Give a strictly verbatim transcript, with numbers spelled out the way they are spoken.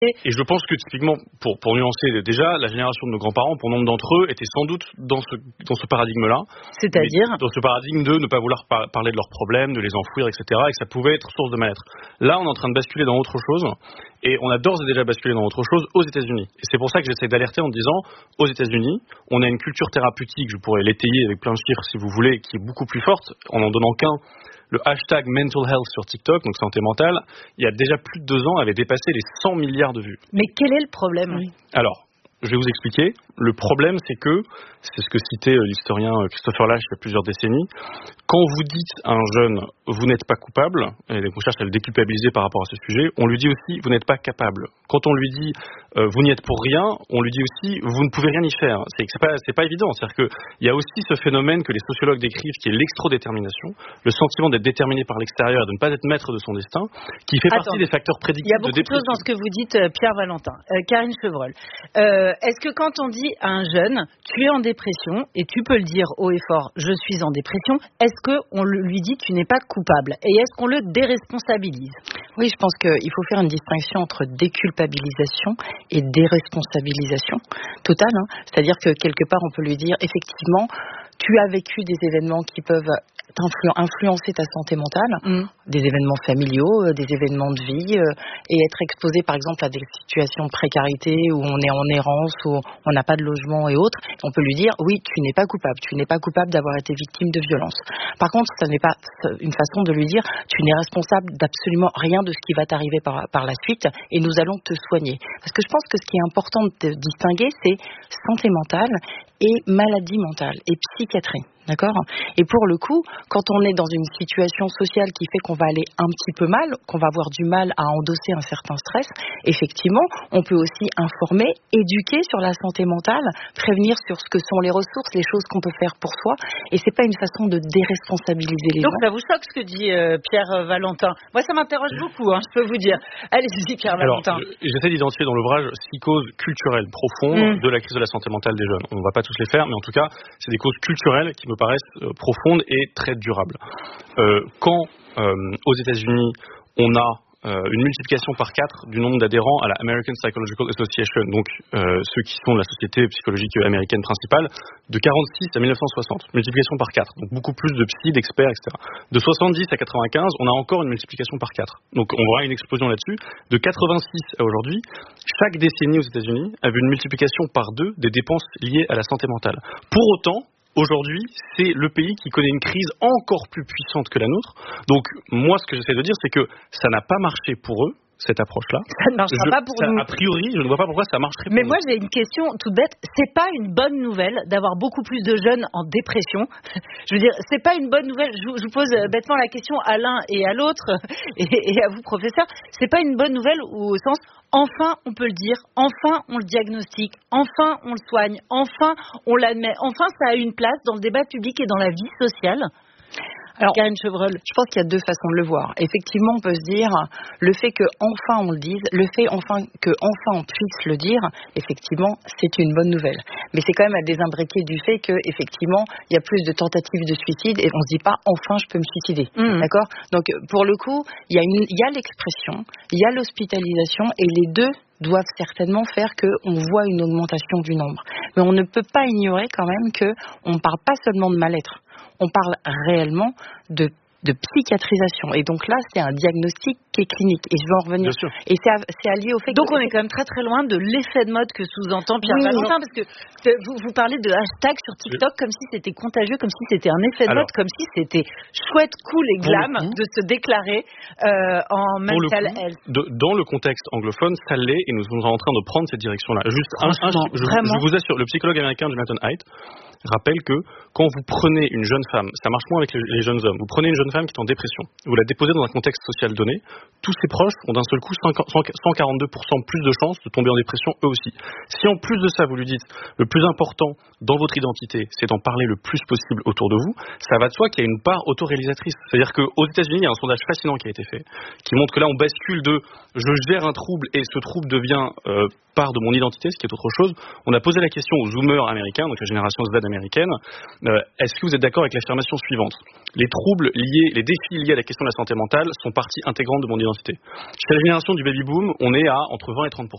Et je pense que typiquement, pour, pour nuancer déjà, la génération de nos grands-parents, pour nombre d'entre eux, était sans doute dans ce, dans ce paradigme-là. C'est-à-dire dans ce paradigme de ne pas vouloir par- parler de leurs problèmes, de les enfouir, et cetera, et que ça pouvait être source de mal-être. Là, on est en train de basculer dans autre chose, et on a d'ores et déjà basculé dans autre chose aux États-Unis. Et c'est pour ça que j'essaie d'alerter en disant, aux États-Unis, on a une culture thérapeutique, je pourrais l'étayer avec plein de chiffres si vous voulez, qui est beaucoup plus forte, en n'en donnant qu'un. Le hashtag mental health sur TikTok, donc santé mentale, il y a déjà plus de deux ans, avait dépassé les cent milliards de vues. Mais quel est le problème ? Oui. Alors, je vais vous expliquer. Le problème, c'est que, c'est ce que citait l'historien Christopher Lasch il y a plusieurs décennies, quand vous dites à un jeune « vous n'êtes pas coupable », et on cherche à le déculpabiliser par rapport à ce sujet, on lui dit aussi « vous n'êtes pas capable ». Quand on lui dit euh, « vous n'y êtes pour rien », on lui dit aussi « vous ne pouvez rien y faire ». C'est, c'est, pas, c'est pas évident. C'est-à-dire qu'il y a aussi ce phénomène que les sociologues décrivent, qui est l'extrodétermination, le sentiment d'être déterminé par l'extérieur et de ne pas être maître de son destin, qui fait Attends, partie des facteurs prédictifs de dépression. Il y a beaucoup de, de choses dans ce que vous dites, euh, Pierre Valentin. Euh, Karine Chevreul, euh, est-ce que quand on dit à un jeune « tu es en dépression » et tu peux le dire haut et fort « je suis en dépression », est-ce qu'on lui dit « tu n'es pas coupable » et est-ce qu'on le déresponsabilise ? Oui, je pense qu'il faut faire une distinction entre déculpabilisation et déresponsabilisation totale. Hein. C'est-à-dire que quelque part, on peut lui dire effectivement, tu as vécu des événements qui peuvent influencer ta santé mentale, mmh. des événements familiaux, des événements de vie, euh, et être exposé par exemple à des situations de précarité où on est en errance, où on n'a pas de logement et autres, on peut lui dire oui, tu n'es pas coupable, tu n'es pas coupable d'avoir été victime de violence. Par contre, ça n'est pas une façon de lui dire tu n'es responsable d'absolument rien de ce qui va t'arriver par, par la suite et nous allons te soigner. Parce que je pense que ce qui est important de distinguer, c'est santé mentale et maladie mentale et psychiatrie. D'accord ? Et pour le coup, quand on est dans une situation sociale qui fait qu'on va aller un petit peu mal, qu'on va avoir du mal à endosser un certain stress, effectivement, on peut aussi informer, éduquer sur la santé mentale, prévenir sur ce que sont les ressources, les choses qu'on peut faire pour soi. Et c'est pas une façon de déresponsabiliser les Donc, gens. Donc ça vous choque ce que dit euh, Pierre Valentin ? Moi, ça m'interroge beaucoup, hein, je peux vous dire. Allez-y, Pierre Valentin. Alors, j'essaie d'identifier dans l'ouvrage six causes culturelles profondes mmh. de la crise de la santé mentale des jeunes. On ne va pas tous les faire, mais en tout cas, c'est des causes culturelles qui me paraissent euh, profondes et très durables. Euh, quand, euh, aux États-Unis, on a euh, une multiplication par quatre du nombre d'adhérents à la American Psychological Association, donc euh, ceux qui sont la société psychologique américaine principale, de quarante-six à mille neuf cent soixante, multiplication par quatre, donc beaucoup plus de psy, d'experts, et cetera. De soixante-dix à quatre-vingt-quinze, on a encore une multiplication par quatre. Donc on voit une explosion là-dessus. De quatre-vingt-six à aujourd'hui, chaque décennie aux États-Unis a vu une multiplication par deux des dépenses liées à la santé mentale. Pour autant, aujourd'hui, c'est le pays qui connaît une crise encore plus puissante que la nôtre. Donc, moi, ce que j'essaie de dire, c'est que ça n'a pas marché pour eux, cette approche-là. Ça ne marchera je, pas pour ça, nous. A priori, je ne vois pas pourquoi ça marcherait pour Mais nous. moi, j'ai une question toute bête. C'est pas une bonne nouvelle d'avoir beaucoup plus de jeunes en dépression. Je veux dire, c'est pas une bonne nouvelle. Je vous, je vous pose bêtement la question à l'un et à l'autre, et, et à vous, professeur. C'est pas une bonne nouvelle au sens, enfin, on peut le dire, enfin, on le diagnostique, enfin, on le soigne, enfin, on l'admet, enfin, ça a une place dans le débat public et dans la vie sociale. Alors, Karine Chevreul, je pense qu'il y a deux façons de le voir. Effectivement, on peut se dire, le fait que enfin on le dise, le fait enfin que enfin on puisse le dire, effectivement, c'est une bonne nouvelle. Mais c'est quand même à désimbriquer du fait que effectivement, il y a plus de tentatives de suicide et on se dit pas enfin je peux me suicider, mmh. d'accord ? Donc pour le coup, il y a une, il y a l'expression, il y a l'hospitalisation et les deux doivent certainement faire qu'on voit une augmentation du nombre. Mais on ne peut pas ignorer quand même qu'on ne parle pas seulement de mal-être. On parle réellement de, de psychiatrisation. Et donc là, c'est un diagnostic qui est clinique. Et je vais en revenir. Et c'est, à, c'est allié au fait donc que... Donc on est quand même très très loin de l'effet de mode que sous-entend Pierre oui, Valentin, parce que vous, vous parlez de hashtag sur TikTok comme si c'était contagieux, comme si c'était un effet de Alors, mode, comme si c'était chouette, cool et glam coup, de se déclarer euh, en mental health. De, dans le contexte anglophone, ça l'est, et nous sommes en train de prendre cette direction-là. Juste un, un je, je vous assure, le psychologue américain Jonathan Haidt rappelle que quand vous prenez une jeune femme, ça marche moins avec les, les jeunes hommes, vous prenez une jeune femme qui est en dépression, vous la déposez dans un contexte social donné, tous ses proches ont d'un seul coup cent quarante-deux pour cent plus de chances de tomber en dépression eux aussi. Si en plus de ça vous lui dites le plus important dans votre identité, c'est d'en parler le plus possible autour de vous, ça va de soi qu'il y a une part autoréalisatrice. C'est-à-dire qu'aux États-Unis, il y a un sondage fascinant qui a été fait, qui montre que là on bascule de je gère un trouble et ce trouble devient euh, part de mon identité, ce qui est autre chose. On a posé la question aux zoomers américains, donc la génération Z américaine, euh, est-ce que vous êtes d'accord avec l'affirmation suivante ? Les troubles liés, les défis liés à la question de la santé mentale sont partie intégrante de mon identité. Chez la génération du baby boom, on est à entre vingt et trente pour cent.